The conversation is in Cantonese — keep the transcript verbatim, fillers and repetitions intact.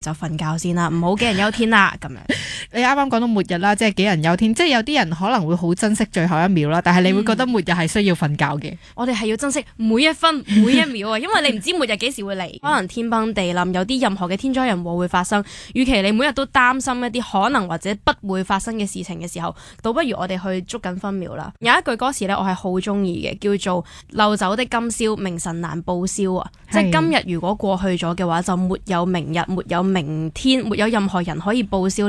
就瞓覺先啦，唔好杞人憂天啦咁樣。 你啱啱講到末日啦，即係杞人憂天，即係有啲人可能會好珍惜最後一秒啦，但係你會覺得末日係需要瞓覺嘅、嗯。 我哋係要珍惜每一分每一秒啊，因為你唔知末日幾時會嚟，可能天崩地冧，有啲任何嘅天災人禍會發生。與其你每日都擔心一啲可能或者不會發生嘅事情嘅時候，倒不如我哋去捉緊分秒啦。有一句歌詞呢，我係好中意嘅，叫做漏走的今宵，明晨難報銷啊！即係今日如果過去咗嘅話，就沒有明日，沒有明天，沒有任何人可以報銷。